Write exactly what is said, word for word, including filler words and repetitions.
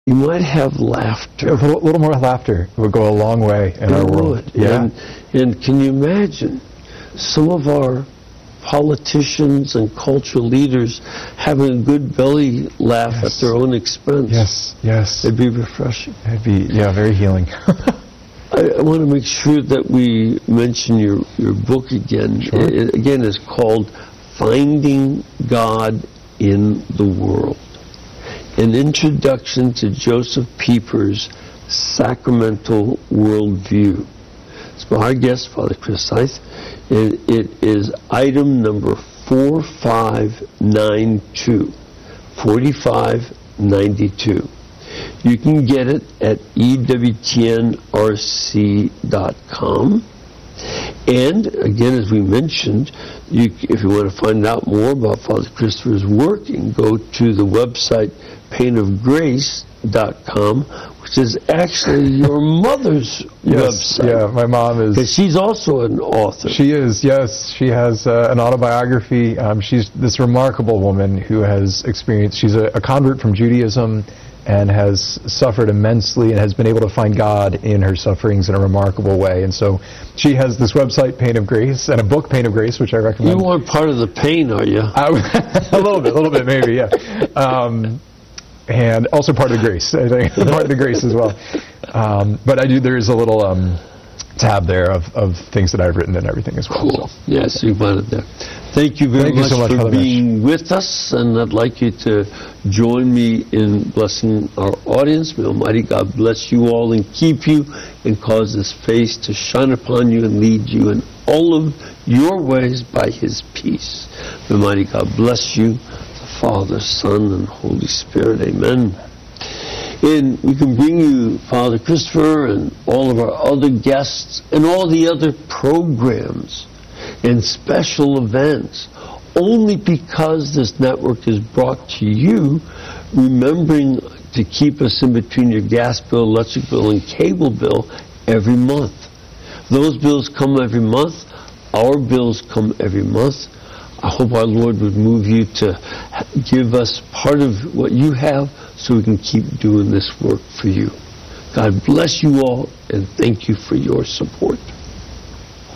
you might have laughter. A little, little more laughter would go a long way in It our world. would. Yeah. And, and can you imagine some of our politicians and cultural leaders having a good belly laugh Yes. at their own expense? Yes, yes. It'd be refreshing. It'd be, yeah, very healing. I, I want to make sure that we mention your, your book again. Sure. It, it, again, is called Finding God in the World. An Introduction to Joseph Pieper's Sacramental Worldview. It's by our guest, Father Chris Seith. It, it is item number four five nine two. forty-five ninety-two. You can get it at E W T N R C dot com. And again, as we mentioned, you, if you want to find out more about Father Christopher's work, you can go to the website pain of grace dot com, which is actually your mother's Yes, website. yeah, my mom is. Because she's also an author. She is, yes. She has uh, an autobiography. Um, she's this remarkable woman who has experienced, she's a, a convert from Judaism and has suffered immensely and has been able to find God in her sufferings in a remarkable way. And so she has this website, Pain of Grace, and a book, Pain of Grace, which I recommend. You aren't part of the pain, are you? I, a little bit, a little bit maybe, yeah. Um, and also part of the grace, I think, part of the grace as well. Um, but I do, there is a little um, tab there of, of things that I've written and everything as well. Cool. So. Yes, you found it there. Thank you very Thank you much, so much, for Father being with us, and I'd like you to join me in blessing our audience. May Almighty God bless you all and keep you and cause His face to shine upon you and lead you in all of your ways by His peace. May Almighty God bless you, the Father, Son, and Holy Spirit. Amen. And we can bring you Father Christopher and all of our other guests and all the other programs and special events only because this network is brought to you, remembering to keep us in between your gas bill, electric bill, and cable bill every month. Those bills come every month. Our bills come every month. I hope our Lord would move you to give us part of what you have so we can keep doing this work for you. God bless you all, and thank you for your support.